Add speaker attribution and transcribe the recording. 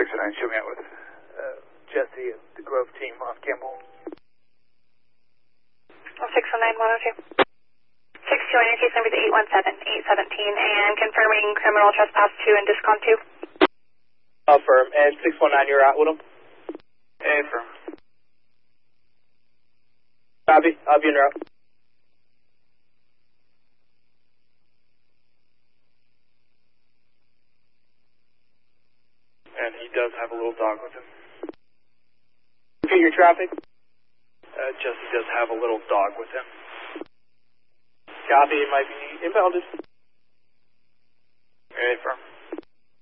Speaker 1: 609, show me out with Jesse and the Grove team on Campbell.
Speaker 2: 609-102. 62 in case number 817-817, and confirming criminal trespass 2 and discount 2.
Speaker 3: Affirm, and 619, you're out with him?
Speaker 1: Affirm.
Speaker 3: Copy, I'll be en route.
Speaker 1: And he does have a little dog with him.
Speaker 3: Okay, your traffic?
Speaker 1: Jesse does have a little dog with him.
Speaker 3: Copy, it might be inbounded.
Speaker 1: Affirm.